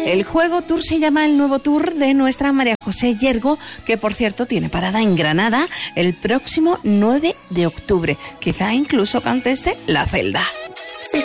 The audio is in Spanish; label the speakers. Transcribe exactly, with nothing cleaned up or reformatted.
Speaker 1: El Juego Tour se llama el nuevo tour de nuestra María José Yergo, que por cierto tiene parada en Granada el próximo nueve de octubre. Quizá incluso cante este La Celda.